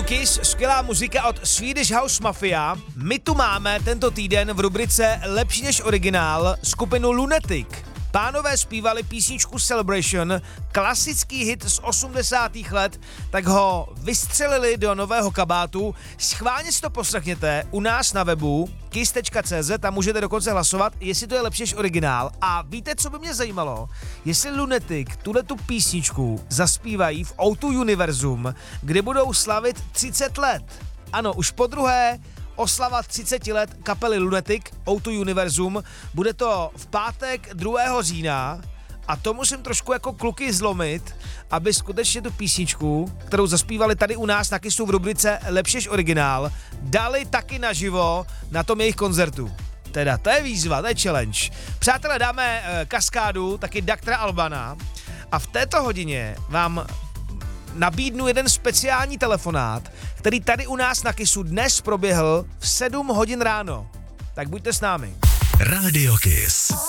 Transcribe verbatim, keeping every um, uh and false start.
Kiss, skvělá muzika od Swedish House Mafia. My tu máme tento týden v rubrice Lepší než originál skupinu Lunatic. Pánové zpívali písničku Celebration, klasický hit z osmdesátých let, tak ho vystřelili do nového kabátu. Schválně si to poslechněte u nás na webu kiss tečka cé zet, tam můžete dokonce hlasovat, jestli to je lepší než originál. A víte, co by mě zajímalo? Jestli Lunatic tuhletu písničku zaspívají v ó dva Univerzum, kde budou slavit třicet let. Ano, už po druhé oslava třicet let kapely Lunatic, ó dva Univerzum, bude to v pátek druhého října a to musím trošku jako kluky zlomit, aby skutečně tu písničku, kterou zaspívali tady u nás na Kissu v rubrice Lepší než originál, dali taky naživo na tom jejich koncertu. Teda, to je výzva, to je challenge. Přátelé, dáme e, kaskádu, taky doktora Albana a v této hodině vám nabídnu jeden speciální telefonát, který tady u nás na Kissu dnes proběhl v sedm hodin ráno. Tak buďte s námi. Radio Kiss.